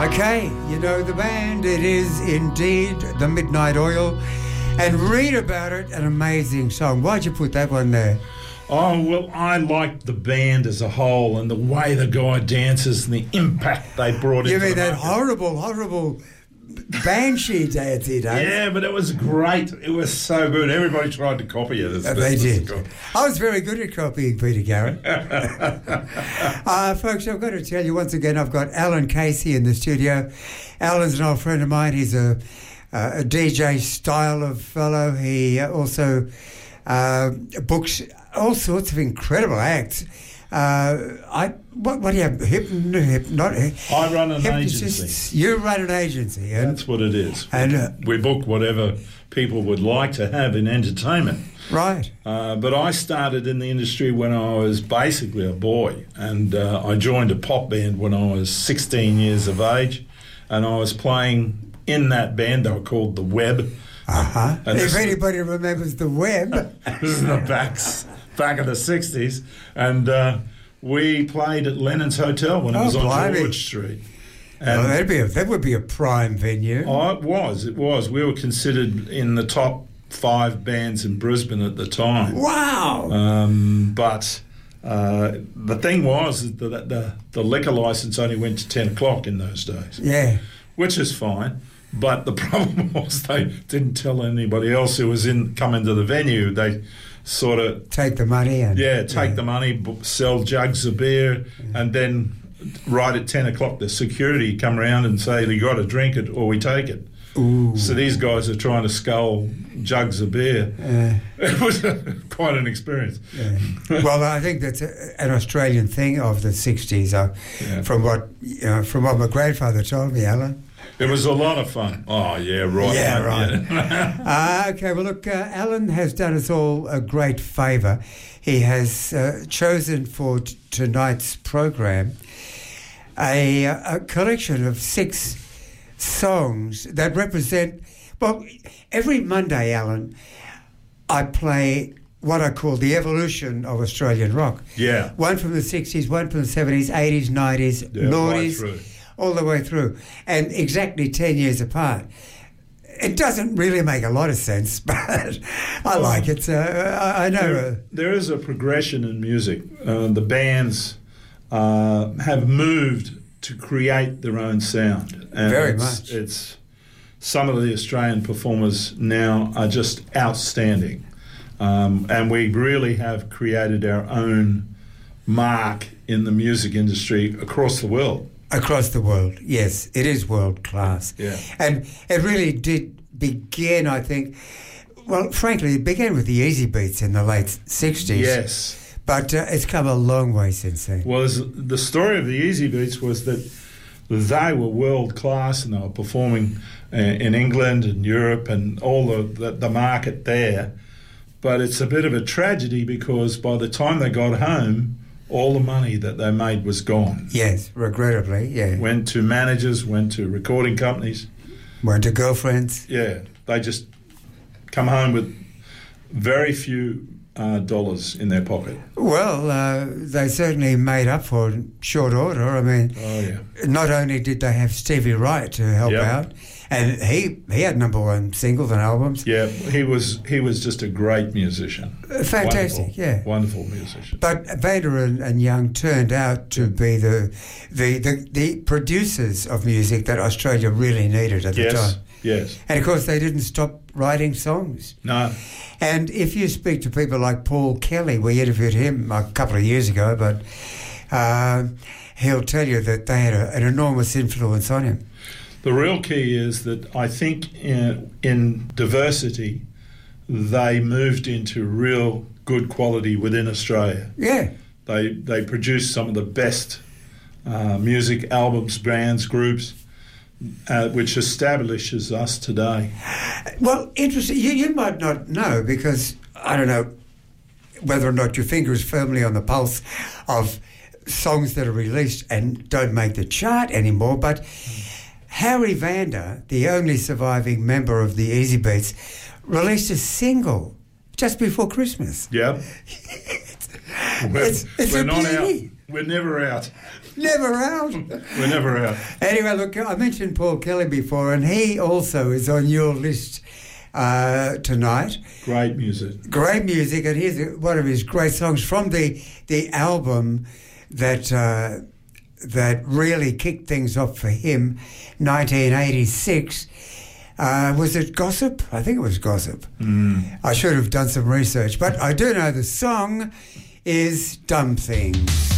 Okay, you know the band. It is indeed the Midnight Oil. And read about it, an amazing song. Why'd you put that one there? Oh, well, I liked the band as a whole and the way the guy dances and the impact they brought You into mean the that market. horrible banshee dance he does? Yeah, but it was great. It was so good. Everybody tried to copy it. They did. I was very good at copying Peter Garrett. Folks, I've got to tell you once again, I've got Alan Casey in the studio. Alan's an old friend of mine. He's a DJ style of fellow. He also books all sorts of incredible acts. What do you have? I run an agency. You run an agency. And, that's what it is. And we book whatever people would like to have in entertainment. Right. But I started in the industry when I was basically a boy, and I joined a pop band when I was 16 years of age, and I was playing in that band. They were called The Web. Uh-huh. If anybody remembers The Web. This is the back of the 60s, and we played at Lennon's Hotel when it was on George Street. And that would be a prime venue. Oh, it was. We were considered in the top 5 bands in Brisbane at the time. Wow! But the thing was that the liquor licence only went to 10 o'clock in those days. Yeah. Which is fine. But the problem was they didn't tell anybody else who was come into the venue. They sort of take the money and the money, sell jugs of beer, and then right at 10 o'clock the security come around and say, you got to drink it or we take it. Ooh. So these guys are trying to scull jugs of beer. It was quite an experience. Yeah. Well, I think that's an Australian thing of the 60s. From what my grandfather told me, Alan. It was a lot of fun. Oh, yeah, right. Yeah, right. Yeah. Okay, well, look, Alan has done us all a great favour. He has chosen for tonight's programme a collection of 6 songs that represent... Well, every Monday, Alan, I play what I call the evolution of Australian rock. Yeah. One from the 60s, one from the 70s, 80s, 90s, noughties... Right through. All the way through, and exactly 10 years apart. It doesn't really make a lot of sense, but I like it. I know. There is a progression in music. The bands have moved to create their own sound. And very much. It's some of the Australian performers now are just outstanding. And we really have created our own mark in the music industry across the world. Across the world, yes. It is world class. Yeah. And it really did begin, I think, well, frankly, it began with the Easy Beats in the late 60s. Yes. But it's come a long way since then. Well, the story of the Easy Beats was that they were world class and they were performing in England and Europe and all the market there. But it's a bit of a tragedy because by the time they got home, all the money that they made was gone. Yes, regrettably, yeah. Went to managers, went to recording companies. Went to girlfriends. Yeah, they just come home with very few dollars in their pocket. Well, they certainly made up for it in short order. I mean, not only did they have Stevie Wright to help out, and he had #1 singles and albums. Yeah, he was just a great musician. Fantastic, wonderful musician. But Vader and Young turned out to be the producers of music that Australia really needed at the time. Yes. And of course, they didn't stop writing songs. No. And if you speak to people like Paul Kelly, we interviewed him a couple of years ago, but he'll tell you that they had an enormous influence on him. The real key is that I think in diversity, they moved into real good quality within Australia. Yeah. They produced some of the best music, albums, bands, groups, which establishes us today. Well, interesting. You might not know because, I don't know whether or not your finger is firmly on the pulse of songs that are released and don't make the chart anymore, but Harry Vander, the only surviving member of the Easy Beats, released a single just before Christmas. Yeah. It's we're a not beauty. out. We're never out. Never out. We're never out. Anyway, look, I mentioned Paul Kelly before, and he also is on your list tonight. Great music. Great music, and here's one of his great songs from the album that really kicked things off for him, 1986. Was it Gossip? I think it was Gossip. I should have done some research, but I do know the song is Dumb Things.